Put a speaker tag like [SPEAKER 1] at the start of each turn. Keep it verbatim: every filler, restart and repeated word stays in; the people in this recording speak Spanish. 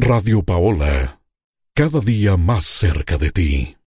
[SPEAKER 1] Radio Paola, cada día más cerca de ti.